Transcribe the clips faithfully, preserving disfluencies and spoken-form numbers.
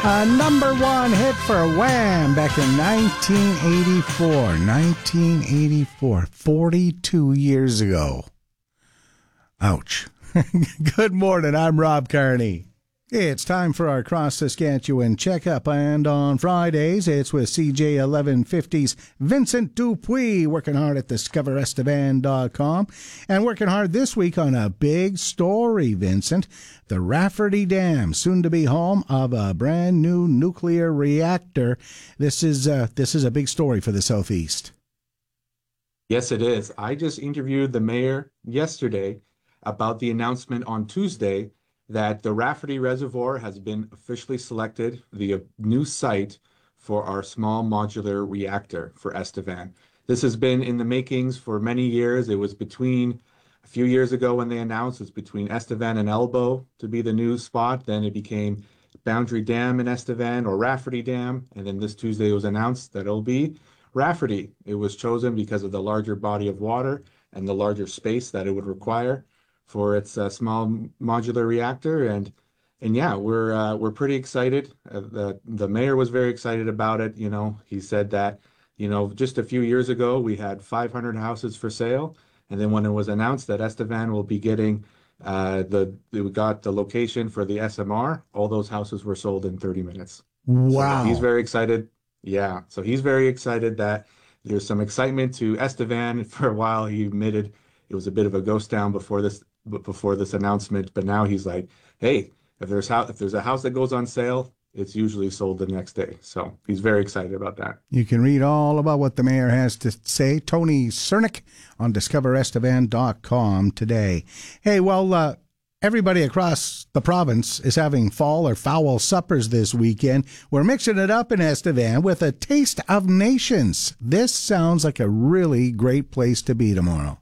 A number one hit for Wham back in nineteen eighty-four. nineteen eighty-four, forty-two years ago. Ouch. Good morning, I'm Rob Carney. It's time for our Cross Saskatchewan checkup, and on Fridays, it's with C J eleven fifty's Vincent Dupuis, working hard at discover estevan dot com, and working hard this week on a big story, Vincent. The Rafferty Dam, soon to be home of a brand new nuclear reactor. This is, uh, this is a big story for the Southeast. Yes, it is. I just interviewed the mayor yesterday about the announcement on Tuesday that the Rafferty Reservoir has been officially selected the new site for our small modular reactor for Estevan. This has been in the makings for many years. It was between, a few years ago when they announced, it was between Estevan and Elbow to be the new spot. Then it became Boundary Dam in Estevan, or Rafferty Dam. And then this Tuesday it was announced that it'll be Rafferty. It was chosen because of the larger body of water and the larger space that it would require for its uh, small modular reactor. And and yeah, we're uh, we're pretty excited. Uh, the the mayor was very excited about it. You know, he said that, you know, just a few years ago we had five hundred houses for sale, and then when it was announced that Estevan will be getting uh, the we got the location for the S M R, all those houses were sold in thirty minutes. Wow. So he's very excited. Yeah, so he's very excited that there's some excitement to Estevan. For a while, he admitted it was a bit of a ghost town before this before this announcement, but now he's like, hey, if there's how if there's a house that goes on sale, it's usually sold the next day. So he's very excited about that. You can read all about what the mayor has to say, Tony Cernick, on discover estevan dot com today. Hey, well, uh, everybody across the province is having fall or foul suppers this weekend. We're mixing it up in Estevan with a Taste of Nations. This sounds like a really great place to be tomorrow.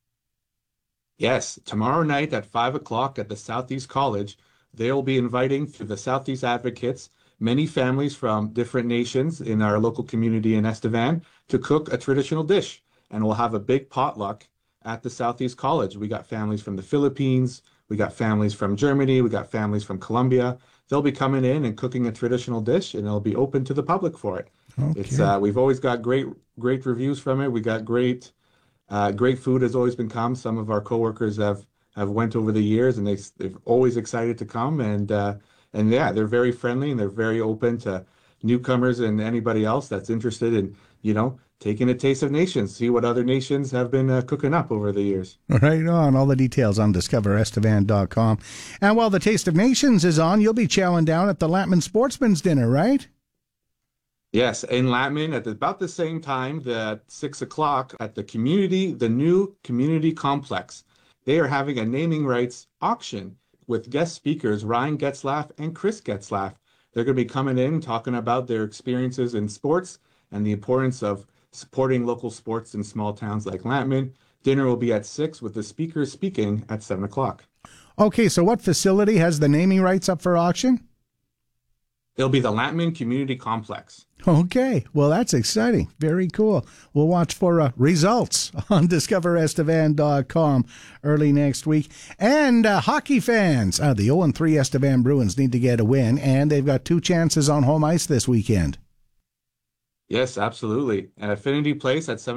Yes, tomorrow night at five o'clock at the Southeast College, they'll be inviting through the Southeast Advocates many families from different nations in our local community in Estevan to cook a traditional dish. And we'll have a big potluck at the Southeast College. We got families from the Philippines, we got families from Germany, we got families from Colombia. They'll be coming in and cooking a traditional dish, and it'll be open to the public for it. Okay. It's uh, we've always got great great reviews from it. We got great Uh, great food has always been come. Some of our coworkers have have went over the years, and they they're always excited to come. And uh, and yeah, they're very friendly, and they're very open to newcomers and anybody else that's interested in, you know, taking a taste of nations, see what other nations have been uh, cooking up over the years. Right on. All the details on discover estevan dot com. And while the Taste of Nations is on, you'll be chowing down at the Latman Sportsman's Dinner, right? Yes, in Latman at the, about the same time, the six o'clock at the community, the new community complex. They are having a naming rights auction with guest speakers Ryan Getzlaff and Chris Getzlaff. They're going to be coming in talking about their experiences in sports and the importance of supporting local sports in small towns like Latman. Dinner will be at six with the speakers speaking at seven o'clock. Okay, so what facility has the naming rights up for auction? It'll be the Latman Community Complex. Okay, well, that's exciting. Very cool. We'll watch for uh, results on discover estevan dot com early next week. And uh, hockey fans, uh, the oh and three Estevan Bruins need to get a win, and they've got two chances on home ice this weekend. Yes, absolutely. At Affinity Place at seven